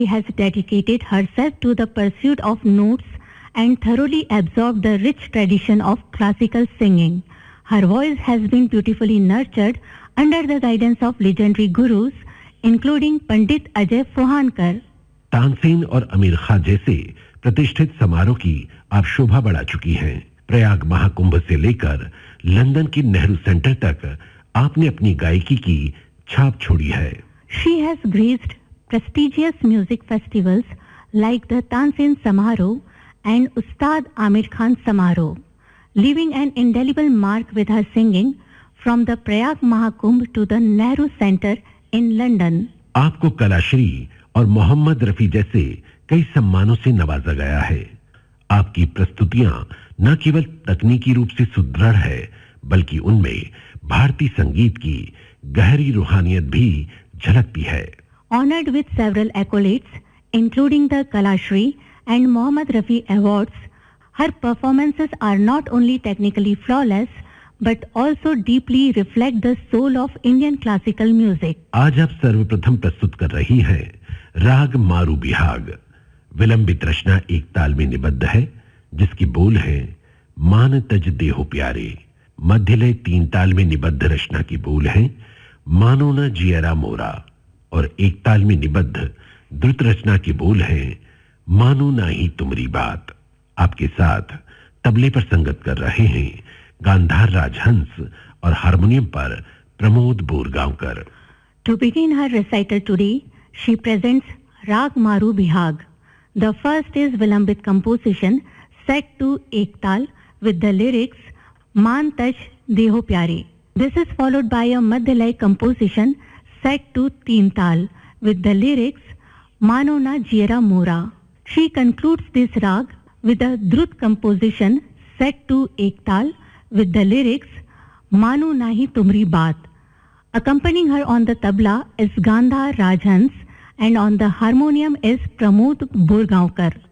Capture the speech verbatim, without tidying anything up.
She has dedicated herself to the pursuit of notes and thoroughly absorbed the rich tradition of classical singing. Her voice has been beautifully nurtured under the guidance of legendary gurus, including Pandit Ajay Fuhankar. Tansen और अमीर खान जैसे प्रतिष्ठित समारोह की आप शोभा बढ़ा चुकी हैं। प्रयाग महाकुंभ से लेकर लंदन की नेहरू सेंटर तक आपने अपनी गायकी की छाप छोड़ी है। She has graced prestigious music festivals like the Tansen Samaroh and Ustad Amir Khan Samaroh, leaving an indelible mark with her singing from the Prayag Mahakumbh to the Nehru Center in London. आपको कलाश्री और मोहम्मद रफी जैसे कई सम्मानों से नवाजा गया है। आपकी प्रस्तुतियां न केवल तकनीकी रूप से सुदृढ़ है, बल्कि उनमें भारतीय संगीत की गहरी रूहानियत भी झलकती है। Honored with several accolades, including the Kalashri and Mohammad Rafi Awards, her performances are not only technically flawless, but also deeply reflect the soul of Indian classical music. आज आप सर्वप्रथम प्रस्तुत कर रही हैं राग मारू बिहाग। विलंबित रचना एक ताल में निबद्ध है, जिसकी बोल है मान तज देहो प्यारे। मध्यलय तीन ताल में निबद्ध रचना की बोल है मानो न जियरा मोरा, और एक ताल में निबद्ध द्रुत रचना की बोल है मानो ना ही तुमरी बात। आपके साथ तबले पर संगत कर रहे हैं गांधार राजहंस और हारमोनियम पर Pramod Borgaonkar. To begin her recital today, she presents Rag Maru Bihag. The first is Vilambit composition set to Ektal with the lyrics Man Taj Deho Pyare. This is followed by a Madhyalay composition set to Teen Tal with the lyrics Mano Na Jiera Mora. She concludes this rag with a Drut composition set to Ektal with the lyrics Manu Nahi Tumri Baat. Accompanying her on the tabla is Gandhar Rajhans and on the harmonium is Pramod Burgaonkar.